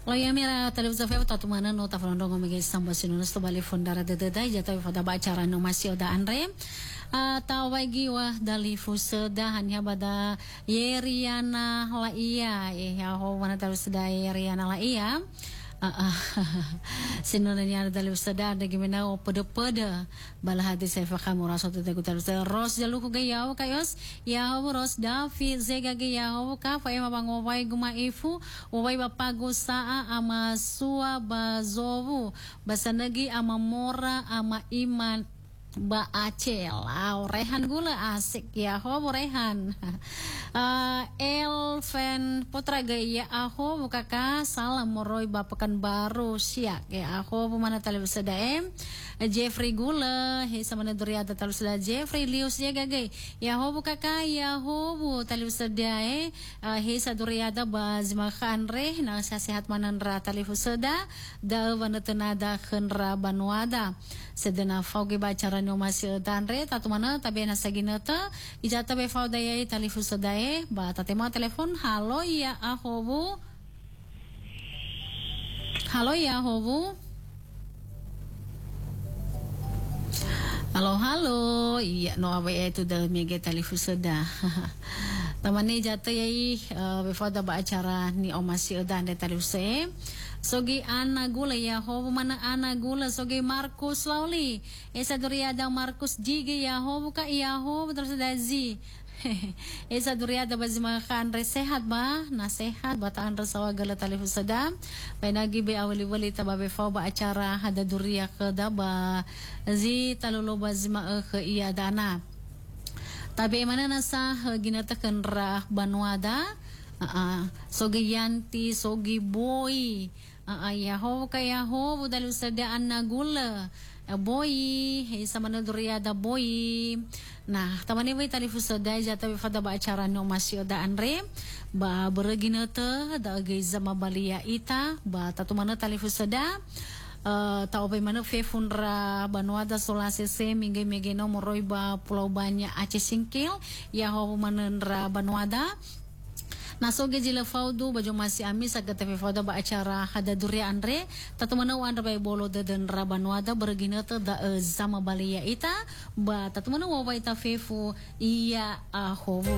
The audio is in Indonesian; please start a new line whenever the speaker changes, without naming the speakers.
Loya mira televisão feo tatu mana no ta falando ngomong samba sinunas to bali fundara de jata fada bacara no masio da andre tawagi wah dali fuseda hanya bada yeriana la iya ya ho mana terus da yeriana la iya sinonnya dali fuseda da gimana o pede bala hati saya fakam rasa tu tegutar ros jalu ko gayao kayos ya ros davi zega gayao ka fa ema bango vai guma ifu o vai bapago saa ama sua bazovu basanagi ama mora ama iman Ba Aceh lah, Rehan gula asik ya, ho Rehan. Elven Putra gaya aho mukaka salam moroy bapakan baru siak ya aho pemana televisi daem Jeffrey gula he sama neduri ada televisi Jeffrey Lius ya gagai ya ho mukaka ya ho bu televisi dae he saduri ada bazmakan reh na sehat manandra televisi da wana tenada khenra banuada sedena fauge bacara no masih tanre tatu mana tabe na saginata ijata be fau daya televisi dae ba tatema telepon halo ya ahobu halo ya ahobu halo iya no abe itu dah mega televisi dah tamani jata yai before ba acara ni omasi udah ande televisi sogi ana gula ya hobu mana ana gula sogi Markus Lauli esa duriada Markus jige ya hobu ka ya hobu terus ada zi esa duriada bazmakan resehat ba nasehat bataan resawa gala televisi da penagi be awali-wali tababe fa ba acara hada duria ke daba zi talulo bazma ke iya dana tabe mana nasa ginatakan rah banuada sogi yanti sogi boy yaho kaya ho budal sadaan na gula boy sama na duriada boy nah tamani way telefon sadai jata fada ba acara no masio da andre ba bereginata da gaiza mabalia ita ba tatu mana telefon sada tau pe mana fe funra banuada solasese mingge no moroi ba pulau banyak Aceh Singkil ya ho manendra banuada nasoge jila faudu bajo masih amis agak TV fauda ba acara hada duri andre tatu mana wan rabai bolo dan rabanwada bergina te da zama balia ita ba tatu mana wa ita fefu iya ahobu